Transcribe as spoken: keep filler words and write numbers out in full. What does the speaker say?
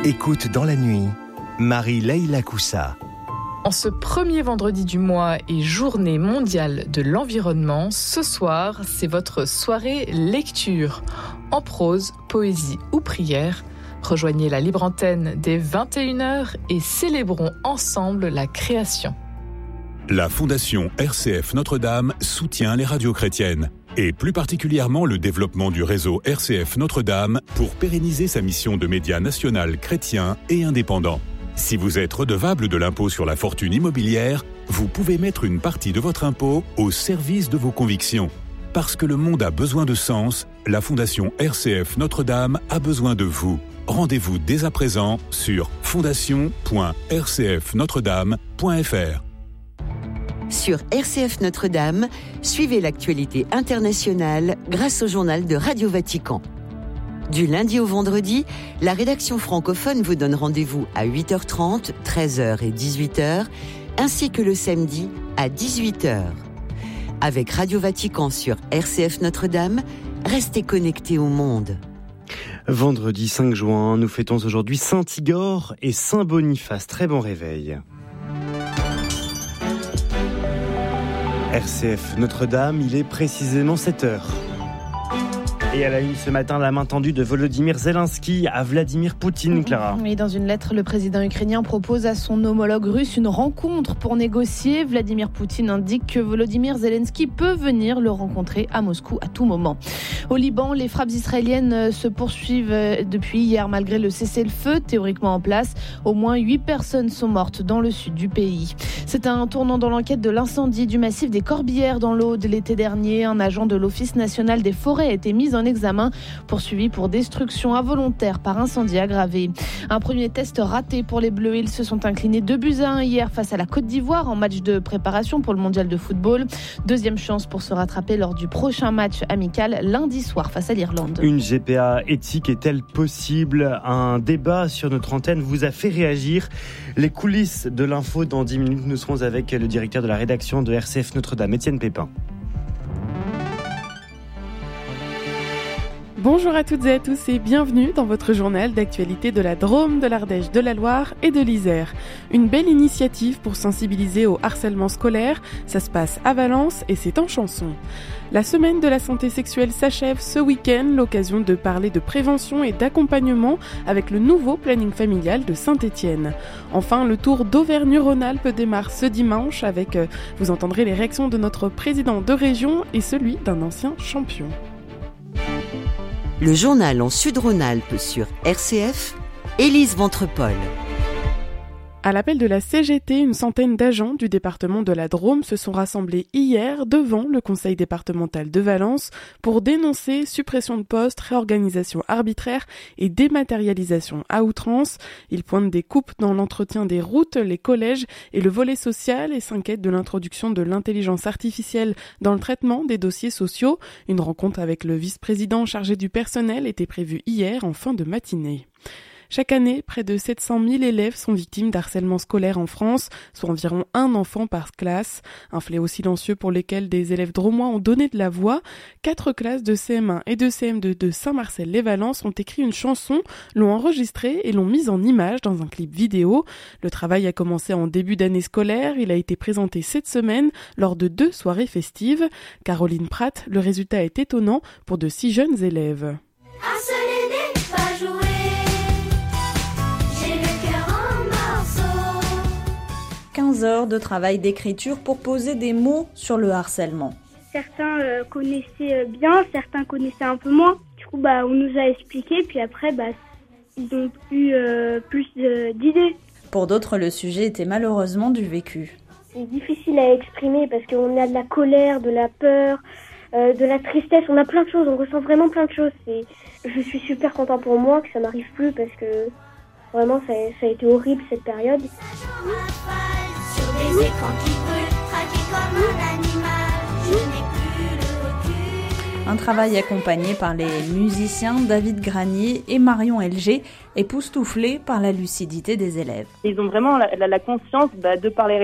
Écoute dans la nuit, Marie-Leila Koussa. En ce premier vendredi du mois et journée mondiale de l'environnement, ce soir, c'est votre soirée lecture. En prose, poésie ou prière, rejoignez la libre antenne dès vingt et une heures et célébrons ensemble la création. La Fondation R C F Notre-Dame soutient les radios chrétiennes et plus particulièrement le développement du réseau R C F Notre-Dame pour pérenniser sa mission de média national chrétien et indépendant. Si vous êtes redevable de l'impôt sur la fortune immobilière, vous pouvez mettre une partie de votre impôt au service de vos convictions. Parce que le monde a besoin de sens, la Fondation R C F Notre-Dame a besoin de vous. Rendez-vous dès à présent sur fondation point r c f notre dame point f r. Sur R C F Notre-Dame, suivez l'actualité internationale grâce au journal de Radio Vatican. Du lundi au vendredi, la rédaction francophone vous donne rendez-vous à huit heures trente, treize heures et dix-huit heures, ainsi que le samedi à dix-huit heures. Avec Radio Vatican sur R C F Notre-Dame, restez connectés au monde. Vendredi cinq juin, nous fêtons aujourd'hui Saint-Igor et Saint-Boniface. Très bon réveil. R C F Notre-Dame, il est précisément sept heures. Et à la une ce matin, la main tendue de Volodymyr Zelensky à Vladimir Poutine, Clara. Oui, dans une lettre, le président ukrainien propose à son homologue russe une rencontre pour négocier. Vladimir Poutine indique que Volodymyr Zelensky peut venir le rencontrer à Moscou à tout moment. Au Liban, les frappes israéliennes se poursuivent depuis hier malgré le cessez-le-feu théoriquement en place. Au moins huit personnes sont mortes dans le sud du pays. C'est un tournant dans l'enquête de l'incendie du massif des Corbières dans l'Aude l'été dernier. Un agent de l'Office national des forêts a été mis en examen, poursuivi pour destruction involontaire par incendie aggravé. Un premier test raté pour les Bleus. Ils se sont inclinés deux buts à un hier face à la Côte d'Ivoire en match de préparation pour le mondial de football. Deuxième chance pour se rattraper lors du prochain match amical lundi soir face à l'Irlande. Une G P A éthique est-elle possible ? Un débat sur notre antenne vous a fait réagir. Les coulisses de l'info dans dix minutes. Nous serons avec le directeur de la rédaction de R C F Notre-Dame, Étienne Pépin. Bonjour à toutes et à tous et bienvenue dans votre journal d'actualité de la Drôme, de l'Ardèche, de la Loire et de l'Isère. Une belle initiative pour sensibiliser au harcèlement scolaire, ça se passe à Valence et c'est en chanson. La semaine de la santé sexuelle s'achève ce week-end, l'occasion de parler de prévention et d'accompagnement avec le nouveau planning familial de Saint-Étienne. Enfin, le tour d'Auvergne-Rhône-Alpes démarre ce dimanche avec, euh, vous entendrez les réactions de notre président de région et celui d'un ancien champion. Le journal en Sud-Rhône-Alpes sur R C F, Élise Ventrepol. À l'appel de la C G T, une centaine d'agents du département de la Drôme se sont rassemblés hier devant le conseil départemental de Valence pour dénoncer suppression de postes, réorganisation arbitraire et dématérialisation à outrance. Ils pointent des coupes dans l'entretien des routes, les collèges et le volet social et s'inquiètent de l'introduction de l'intelligence artificielle dans le traitement des dossiers sociaux. Une rencontre avec le vice-président chargé du personnel était prévue hier en fin de matinée. Chaque année, près de sept cent mille élèves sont victimes d'harcèlement scolaire en France, soit environ un enfant par classe. Un fléau silencieux pour lequel des élèves drômois ont donné de la voix. Quatre classes de C M un et de C M deux de Saint-Marcel-les-Valences ont écrit une chanson, l'ont enregistrée et l'ont mise en image dans un clip vidéo. Le travail a commencé en début d'année scolaire. Il a été présenté cette semaine lors de deux soirées festives. Caroline Pratt, le résultat est étonnant pour de si jeunes élèves. Harceler n'est pas jouer. quinze heures de travail d'écriture pour poser des mots sur le harcèlement. Certains euh, connaissaient bien, certains connaissaient un peu moins. Du coup, bah, on nous a expliqué, puis après, bah, ils ont eu euh, plus de, d'idées. Pour d'autres, le sujet était malheureusement du vécu. C'est difficile à exprimer parce qu'on a de la colère, de la peur, euh, de la tristesse. On a plein de choses, on ressent vraiment plein de choses. C'est... Je suis super content pour moi que ça m'arrive plus parce que vraiment, ça, ça a été horrible cette période. Sur des écrans qui brûlent, traqué comme un animal, je n'ai plus le recul. Un travail accompagné par les musiciens David Granier et Marion Elger, époustouflé par la lucidité des élèves. Ils ont vraiment la, la, la conscience bah, de par les